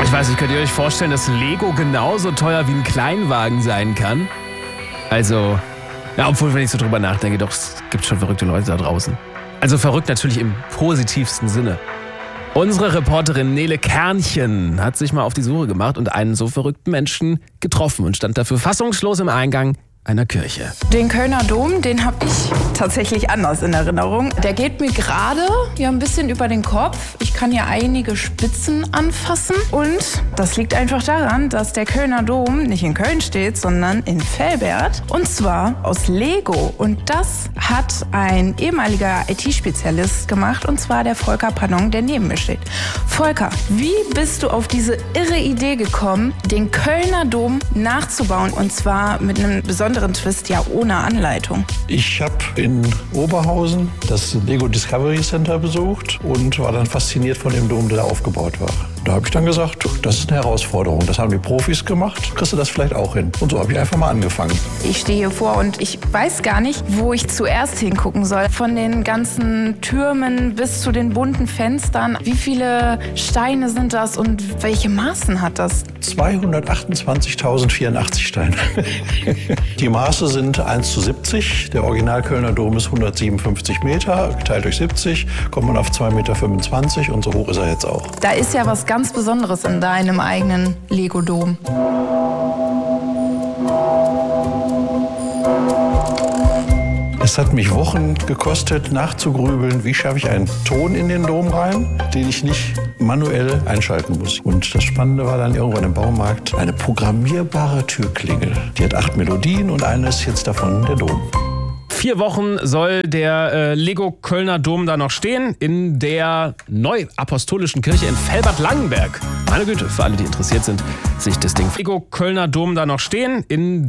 Ich weiß nicht, könnt ihr euch vorstellen, dass Lego genauso teuer wie ein Kleinwagen sein kann? Also, ja, obwohl, wenn ich so drüber nachdenke, doch, es gibt schon verrückte Leute da draußen. Also verrückt natürlich im positivsten Sinne. Unsere Reporterin Nele Kernchen hat sich mal auf die Suche gemacht und einen so verrückten Menschen getroffen und stand dafür fassungslos im Eingang einer Kirche. Den Kölner Dom, den habe ich tatsächlich anders in Erinnerung. Der geht mir gerade ein bisschen über den Kopf. Ich kann hier einige Spitzen anfassen. Und das liegt einfach daran, dass der Kölner Dom nicht in Köln steht, sondern in Velbert. Und zwar aus Lego. Und das hat ein ehemaliger IT-Spezialist gemacht. Und zwar der Volker Pannong, der neben mir steht. Volker, wie bist du auf diese irre Idee gekommen, den Kölner Dom nachzubauen? Und zwar mit einem besonderen Twist, ja ohne Anleitung. Ich habe in Oberhausen das Lego Discovery Center besucht und war dann fasziniert von dem Dom, der da aufgebaut war. Da habe ich dann gesagt, das ist eine Herausforderung. Das haben die Profis gemacht. Kriegst du das vielleicht auch hin? Und so habe ich einfach mal angefangen. Ich stehe hier vor und ich weiß gar nicht, wo ich zuerst hingucken soll. Von den ganzen Türmen bis zu den bunten Fenstern. Wie viele Steine sind das und welche Maßen hat das? 228.084 Steine. Die Maße sind 1:70. Der Original Kölner Dom ist 157 Meter. Geteilt durch 70 kommt man auf 2,25 Meter und so hoch ist er jetzt auch. Da ist ja was ganz Besonderes in deinem eigenen Lego-Dom. Es hat mich Wochen gekostet, nachzugrübeln, wie schaffe ich einen Ton in den Dom rein, den ich nicht manuell einschalten muss. Und das Spannende war dann irgendwann im Baumarkt eine programmierbare Türklingel. Die hat 8 Melodien und eine ist jetzt davon der Dom. 4 Wochen soll der Lego Kölner Dom da noch stehen in der Neuapostolischen Kirche in Velbert-Langenberg. Meine Güte, für alle, die interessiert sind, sich das Ding Lego Kölner Dom da noch stehen in